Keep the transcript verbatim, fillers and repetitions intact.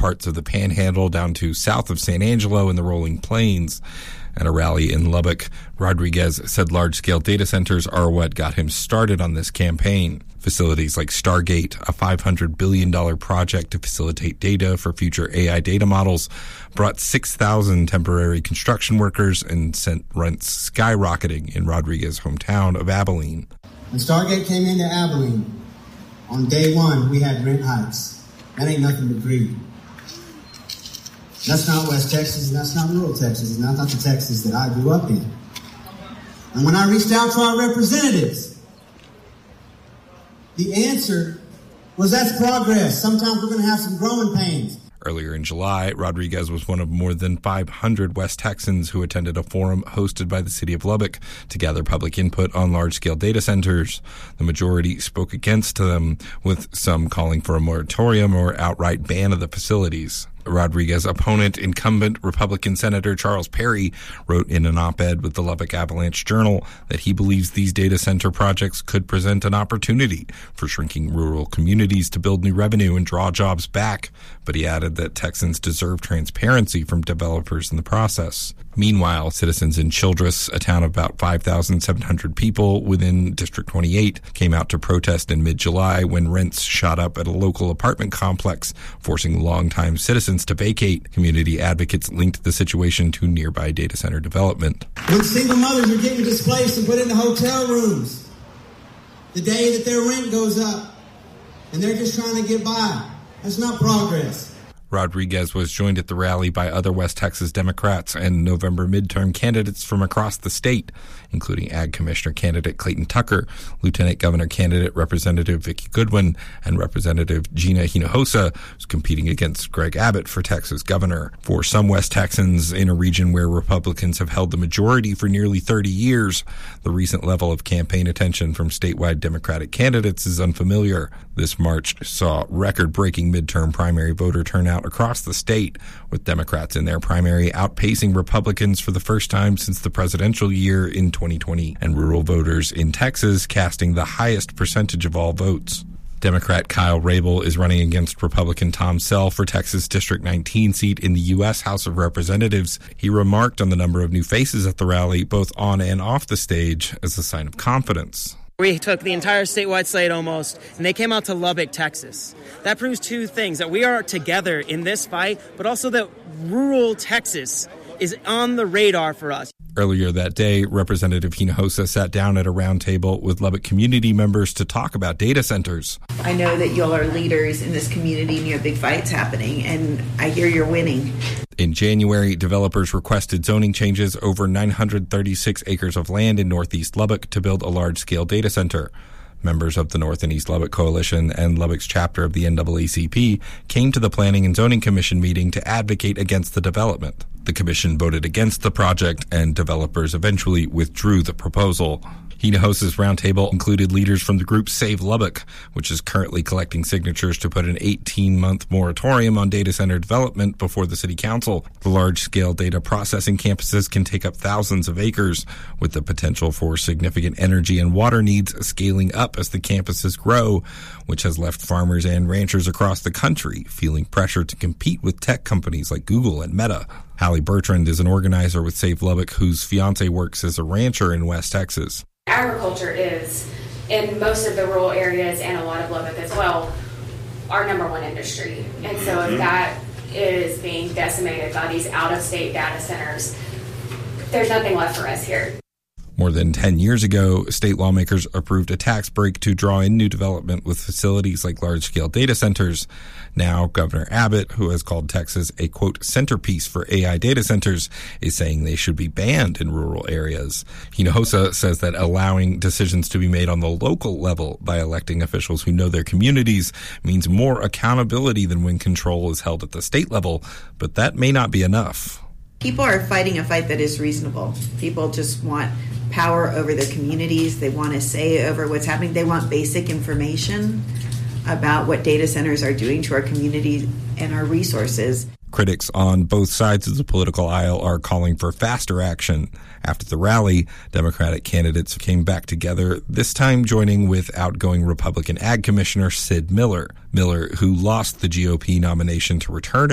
parts of the Panhandle down to south of San Angelo and the Rolling Plains. At a rally in Lubbock, Rodriguez said large-scale data centers are what got him started on this campaign. Facilities like Stargate, a five hundred billion dollars project to facilitate data for future A I data models, brought six thousand temporary construction workers and sent rents skyrocketing in Rodriguez's hometown of Abilene. When Stargate came into Abilene, on day one, we had rent hikes. That ain't nothing but greed. That's not West Texas, and that's not rural Texas, and that's not the Texas that I grew up in. And when I reached out to our representatives, the answer was that's progress. Sometimes we're going to have some growing pains. Earlier in July, Rodriguez was one of more than five hundred West Texans who attended a forum hosted by the city of Lubbock to gather public input on large-scale data centers. The majority spoke against them, with some calling for a moratorium or outright ban of the facilities. Rodriguez's opponent, incumbent Republican Senator Charles Perry, wrote in an op-ed with the Lubbock Avalanche Journal that he believes these data center projects could present an opportunity for shrinking rural communities to build new revenue and draw jobs back, but he added that Texans deserve transparency from developers in the process. Meanwhile, citizens in Childress, a town of about five thousand seven hundred people within District twenty-eight, came out to protest in mid-July when rents shot up at a local apartment complex, forcing longtime citizens to vacate. Community advocates linked the situation to nearby data center development. When single mothers are getting displaced and put into hotel rooms, the day that their rent goes up, and they're just trying to get by, that's not progress. Rodriguez was joined at the rally by other West Texas Democrats and November midterm candidates from across the state, including Ag Commissioner candidate Clayton Tucker, Lieutenant Governor candidate Representative Vicki Goodwin, and Representative Gina Hinojosa, who's competing against Greg Abbott for Texas governor. For some West Texans in a region where Republicans have held the majority for nearly thirty years, the recent level of campaign attention from statewide Democratic candidates is unfamiliar. This March saw record-breaking midterm primary voter turnout across the state, with Democrats in their primary outpacing Republicans for the first time since the presidential year in twenty twenty, and rural voters in Texas casting the highest percentage of all votes. Democrat Kyle Rabel is running against Republican Tom Self for Texas District nineteen seat in the U S House of Representatives. He remarked on the number of new faces at the rally, both on and off the stage, as a sign of confidence. We took the entire statewide slate almost, and they came out to Lubbock, Texas. That proves two things, that we are together in this fight, but also that rural Texas is on the radar for us. Earlier that day, Representative Hinojosa sat down at a roundtable with Lubbock community members to talk about data centers. I know that y'all are leaders in this community and you have big fights happening, and I hear you're winning. In January, developers requested zoning changes over nine hundred thirty-six acres of land in northeast Lubbock to build a large-scale data center. Members of the North and East Lubbock Coalition and Lubbock's chapter of the N double A C P came to the Planning and Zoning Commission meeting to advocate against the development. The commission voted against the project, and developers eventually withdrew the proposal. Hinojosa's roundtable included leaders from the group Save Lubbock, which is currently collecting signatures to put an eighteen-month moratorium on data center development before the city council. The large-scale data processing campuses can take up thousands of acres, with the potential for significant energy and water needs scaling up as the campuses grow, which has left farmers and ranchers across the country feeling pressure to compete with tech companies like Google and Meta. Hallie Bertrand is an organizer with Save Lubbock, whose fiance works as a rancher in West Texas. Agriculture is, in most of the rural areas and a lot of Lubbock as well, our number one industry. And so if that is being decimated by these out-of-state data centers, there's nothing left for us here. More than ten years ago, state lawmakers approved a tax break to draw in new development with facilities like large-scale data centers. Now, Governor Abbott, who has called Texas a, quote, centerpiece for A I data centers, is saying they should be banned in rural areas. Hinojosa says that allowing decisions to be made on the local level by electing officials who know their communities means more accountability than when control is held at the state level, but that may not be enough. People are fighting a fight that is reasonable. People just want power over their communities. They want to say over what's happening. They want basic information about what data centers are doing to our communities and our resources. Critics on both sides of the political aisle are calling for faster action. After the rally, Democratic candidates came back together, this time joining with outgoing Republican Ag Commissioner Sid Miller. Miller, who lost the G O P nomination to return